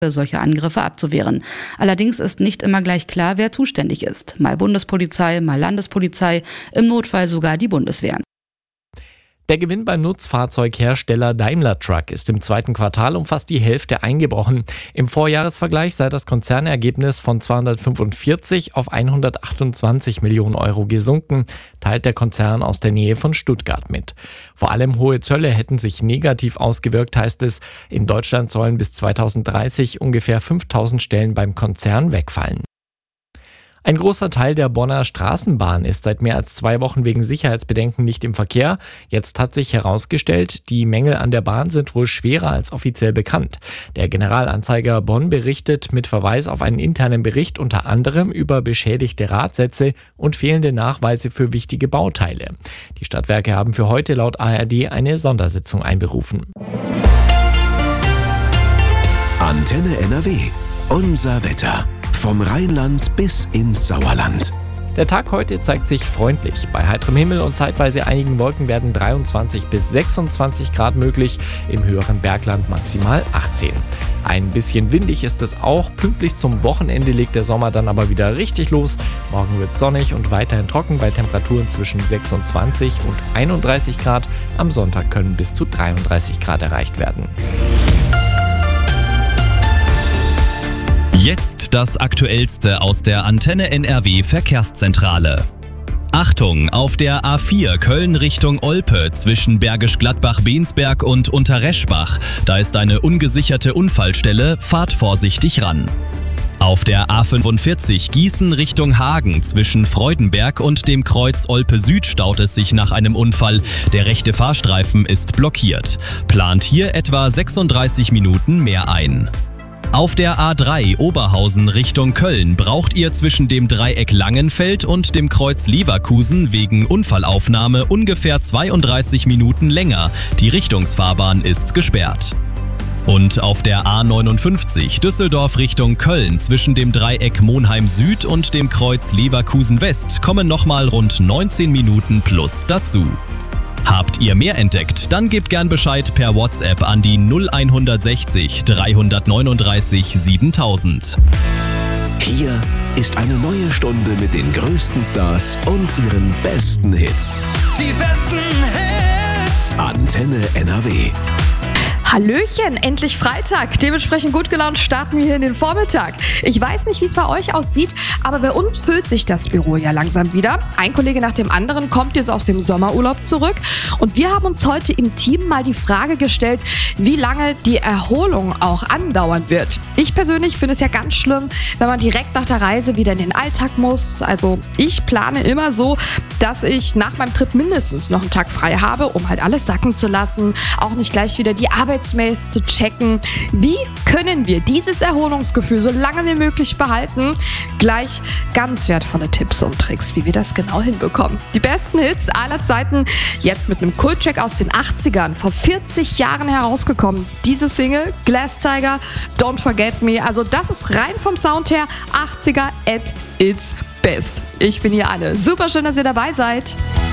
solche Angriffe abzuwehren. Allerdings ist nicht immer gleich klar, wer zuständig ist. Mal Bundespolizei, mal Landespolizei, im Notfall sogar die Bundeswehr. Der Gewinn beim Nutzfahrzeughersteller Daimler Truck ist im zweiten Quartal um fast die Hälfte eingebrochen. Im Vorjahresvergleich sei das Konzernergebnis von 245 auf 128 Millionen Euro gesunken, teilt der Konzern aus der Nähe von Stuttgart mit. Vor allem hohe Zölle hätten sich negativ ausgewirkt, heißt es. In Deutschland sollen bis 2030 ungefähr 5000 Stellen beim Konzern wegfallen. Ein großer Teil der Bonner Straßenbahn ist seit mehr als 2 Wochen wegen Sicherheitsbedenken nicht im Verkehr. Jetzt hat sich herausgestellt, die Mängel an der Bahn sind wohl schwerer als offiziell bekannt. Der Generalanzeiger Bonn berichtet mit Verweis auf einen internen Bericht unter anderem über beschädigte Radsätze und fehlende Nachweise für wichtige Bauteile. Die Stadtwerke haben für heute laut ARD eine Sondersitzung einberufen. Antenne NRW. Unser Wetter. Vom Rheinland bis ins Sauerland. Der Tag heute zeigt sich freundlich. Bei heiterem Himmel und zeitweise einigen Wolken werden 23 bis 26 Grad möglich, im höheren Bergland maximal 18. Ein bisschen windig ist es auch. Pünktlich zum Wochenende legt der Sommer dann aber wieder richtig los. Morgen wird sonnig und weiterhin trocken bei Temperaturen zwischen 26 und 31 Grad. Am Sonntag können bis zu 33 Grad erreicht werden. Jetzt das Aktuellste aus der Antenne NRW Verkehrszentrale. Achtung, auf der A4 Köln Richtung Olpe zwischen Bergisch Gladbach-Bensberg und Unterreschbach. Da ist eine ungesicherte Unfallstelle, fahrt vorsichtig ran. Auf der A45 Gießen Richtung Hagen zwischen Freudenberg und dem Kreuz Olpe Süd staut es sich nach einem Unfall. Der rechte Fahrstreifen ist blockiert. Plant hier etwa 36 Minuten mehr ein. Auf der A3 Oberhausen Richtung Köln braucht ihr zwischen dem Dreieck Langenfeld und dem Kreuz Leverkusen wegen Unfallaufnahme ungefähr 32 Minuten länger. Die Richtungsfahrbahn ist gesperrt. Und auf der A59 Düsseldorf Richtung Köln zwischen dem Dreieck Monheim Süd und dem Kreuz Leverkusen West kommen nochmal rund 19 Minuten plus dazu. Habt ihr mehr entdeckt? Dann gebt gern Bescheid per WhatsApp an die 0160 339 7000. Hier ist eine neue Stunde mit den größten Stars und ihren besten Hits. Die besten Hits. Antenne NRW. Hallöchen, endlich Freitag. Dementsprechend gut gelaunt starten wir hier in den Vormittag. Ich weiß nicht, wie es bei euch aussieht, aber bei uns füllt sich das Büro ja langsam wieder. Ein Kollege nach dem anderen kommt jetzt aus dem Sommerurlaub zurück. Und wir haben uns heute im Team mal die Frage gestellt, wie lange die Erholung auch andauern wird. Ich persönlich finde es ja ganz schlimm, wenn man direkt nach der Reise wieder in den Alltag muss. Also ich plane immer so, dass ich nach meinem Trip mindestens noch einen Tag frei habe, um halt alles sacken zu lassen, auch nicht gleich wieder die Arbeitsmails zu checken. Wie können wir dieses Erholungsgefühl so lange wie möglich behalten? Gleich ganz wertvolle Tipps und Tricks, wie wir das genau hinbekommen. Die besten Hits aller Zeiten, jetzt mit einem Kulttrack aus den 80ern, vor 40 Jahren herausgekommen. Diese Single, Glass Tiger, Don't Forget Me, also das ist rein vom Sound her 80er at its best. Ich bin hier Anne. Super schön, dass ihr dabei seid.